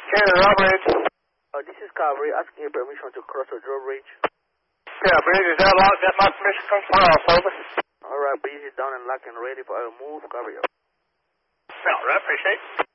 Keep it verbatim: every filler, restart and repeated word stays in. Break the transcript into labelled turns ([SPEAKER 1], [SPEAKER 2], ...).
[SPEAKER 1] Canada Drawbridge.
[SPEAKER 2] Uh, this is Calvary asking your permission to cross the drawbridge.
[SPEAKER 1] Yeah, Bridge, is that locked? That my permission comes from off, over.
[SPEAKER 2] Alright, breeze is down and locked and ready for a move, Calvary.
[SPEAKER 1] Alright, appreciate it.